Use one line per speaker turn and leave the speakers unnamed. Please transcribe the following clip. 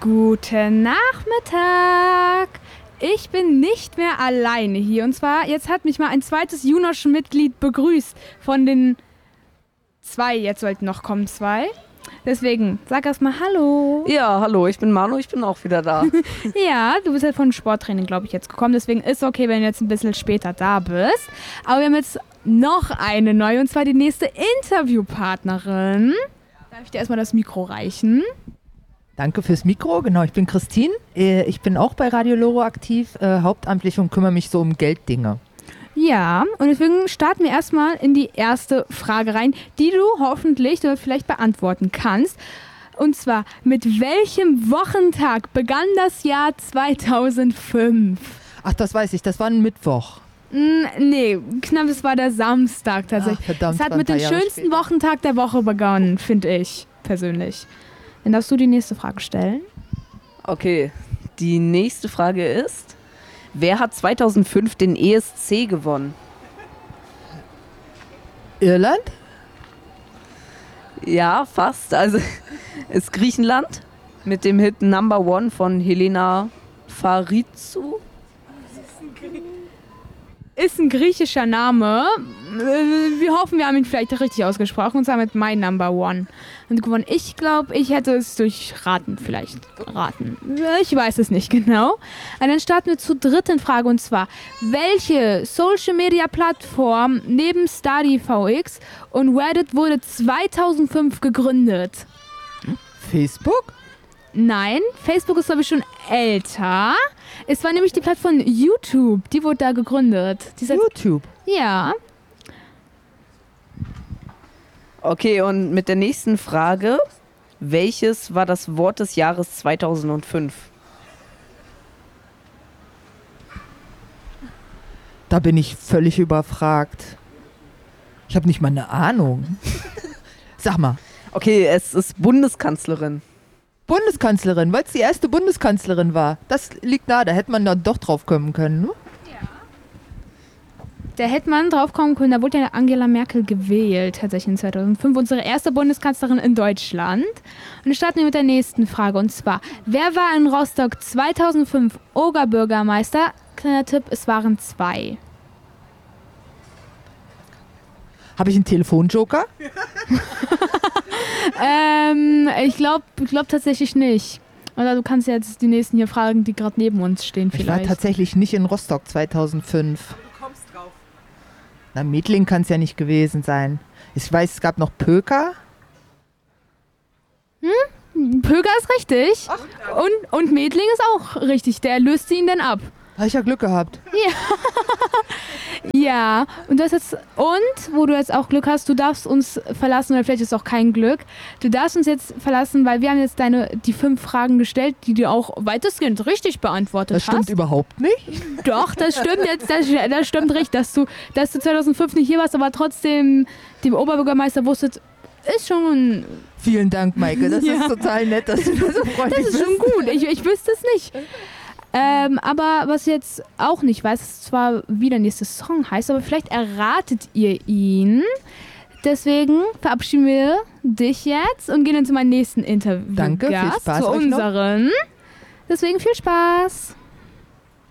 Guten Nachmittag. Ich bin nicht mehr alleine hier. Und zwar, jetzt hat mich mal ein zweites Junosch-Mitglied begrüßt. Von den 2, jetzt sollten noch kommen 2. Deswegen, sag erstmal Hallo.
Ja, hallo, ich bin Manu, ich bin auch wieder da.
Ja, du bist ja von Sporttraining, glaube ich, jetzt gekommen. Deswegen ist okay, wenn du jetzt ein bisschen später da bist. Aber wir haben jetzt noch eine neue, und zwar die nächste Interviewpartnerin. Darf ich dir erstmal das Mikro reichen?
Danke fürs Mikro. Genau, ich bin Christine. Ich bin auch bei Radio Loro aktiv, hauptamtlich, und kümmere mich so um Gelddinge.
Ja, und deswegen starten wir erstmal in die erste Frage rein, die du hoffentlich oder vielleicht beantworten kannst. Und zwar, mit welchem Wochentag begann das Jahr 2005?
Ach, das weiß ich, das war ein Mittwoch.
Nee, knapp, es war der Samstag tatsächlich.
Ach, verdammt,
es hat mit dem schönsten Wochentag der Woche begonnen, finde ich persönlich. Dann darfst du die nächste Frage stellen.
Okay, die nächste Frage ist, wer hat 2005 den ESC gewonnen?
Irland?
Ja, fast. Also ist Griechenland mit dem Hit Number One von Helena Farizou.
Ist ein griechischer Name. Wir hoffen, wir haben ihn vielleicht richtig ausgesprochen, und zwar mit My Number One. Und gewonnen. Ich glaube, ich hätte es durch Raten vielleicht geraten. Ich weiß es nicht genau. Und dann starten wir zur dritten Frage, und zwar, welche Social-Media-Plattform neben StudyVX und Reddit wurde 2005 gegründet?
Facebook?
Nein, Facebook ist, glaube ich, schon älter. Es war nämlich die Plattform YouTube, die wurde da gegründet.
YouTube?
Ja.
Okay, und mit der nächsten Frage, welches war das Wort des Jahres 2005?
Da bin ich völlig überfragt. Ich habe nicht mal eine Ahnung. Sag mal.
Okay, es ist Bundeskanzlerin.
Bundeskanzlerin, weil es die erste Bundeskanzlerin war. Das liegt nahe, da hätte man dann doch drauf kommen können, ne?
Da hätte man drauf kommen können, da wurde ja Angela Merkel gewählt, tatsächlich in 2005, unsere erste Bundeskanzlerin in Deutschland. Und wir starten mit der nächsten Frage, und zwar, wer war in Rostock 2005 Oberbürgermeister? Kleiner Tipp, es waren 2.
Habe ich einen Telefonjoker?
Ich glaube tatsächlich nicht. Oder du kannst jetzt die nächsten hier fragen, die gerade neben uns stehen vielleicht.
Ich war tatsächlich nicht in Rostock 2005.
Du kommst drauf.
Na, Medling kann es ja nicht gewesen sein. Ich weiß, es gab noch Pöker.
Pöger ist richtig. Und Medling ist auch richtig. Der löste ihn dann ab.
Habe ich ja Glück gehabt.
Ja, und wo du jetzt auch Glück hast, du darfst uns verlassen, oder vielleicht ist es auch kein Glück. Du darfst uns jetzt verlassen, weil wir haben jetzt die 5 Fragen gestellt, die du auch weitestgehend richtig beantwortet hast.
Das stimmt überhaupt nicht.
Doch, das stimmt jetzt, das stimmt richtig, dass du 2005 nicht hier warst, aber trotzdem den Oberbürgermeister wusstet, ist schon...
Vielen Dank, Maike, das ist total nett, dass du da so freundlich bist.
Das ist schon gut, ich wüsste es nicht. Aber was ich jetzt auch nicht weiß, ist zwar, wie der nächste Song heißt, aber vielleicht erratet ihr ihn. Deswegen verabschieden wir dich jetzt und gehen dann zu meinem nächsten Interview.
Danke, viel Spaß
zu
euch noch.
unseren. Deswegen viel Spaß.